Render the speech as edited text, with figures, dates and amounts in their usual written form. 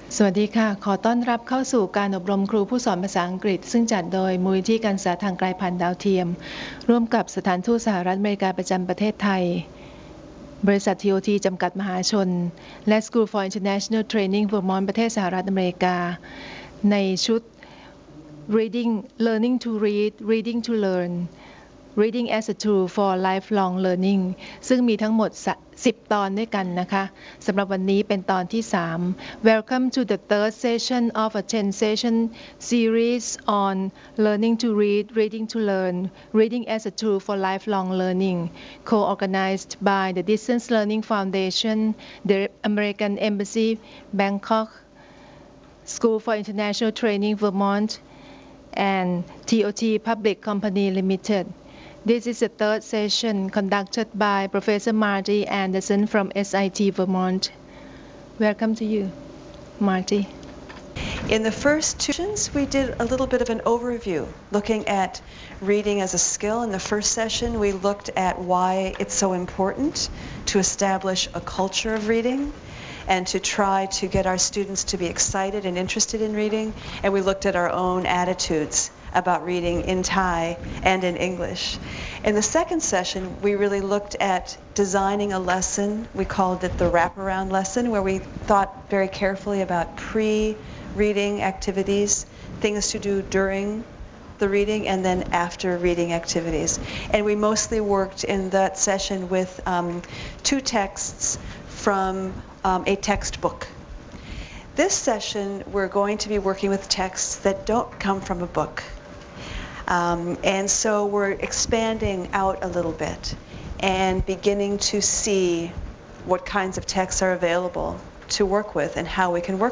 สวัสดีค่ะขอต้อนรับเข้าสู่การอบรมครูผู้สอนภาษาอังกฤษซึ่งจัดโดยมูลนิธิการศึกษาทางไกลผ่านดาวเทียมร่วมกับสถานทูตสหรัฐอเมริกาประจำประเทศไทยบริษัท TOT จำกัดมหาชนและ School for International Training Vermont ประเทศสหรัฐอเมริกาในชุด Reading Learning to Read Reading to Learn Reading as a Tool for Lifelong Learning ซึ่งมีทั้งหมด10 ตอนด้วยกันนะคะสำหรับวันนี้เป็นตอนที่ 3 Welcome to the third session of a 10-session series on Learning to Read, Reading to Learn, Reading as a Tool for Lifelong Learning, co-organized by the Distance Learning Foundation, the American Embassy, Bangkok, School for International Training, Vermont, and TOT Public Company Limited.This is the third session conducted by Professor Marty Anderson from SIT Vermont. Welcome to you, Marty. In the first two sessions, we did a little bit of an overview, looking at reading as a skill. In the first session, we looked at why it's so important to establish a culture of reading and to try to get our students to be excited and interested in reading. And we looked at our own attitudes about reading in Thai and in English. In the second session, we really looked at designing a lesson. We called it the wraparound lesson, where we thought very carefully about pre-reading activities, things to do during the reading, and then after reading activities. And we mostly worked in that session with 2 texts from a textbook. This session, we're going to be working with texts that don't come from a book. And so we're expanding out a little bit and beginning to see what kinds of texts are available to work with and how we can work